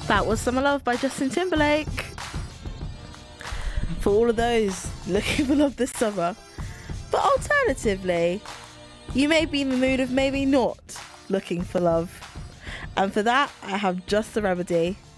That was Summer Love by Justin Timberlake. For all of those looking for love this summer. But alternatively, you may be in the mood of maybe not looking for love. And for that, I have just the remedy.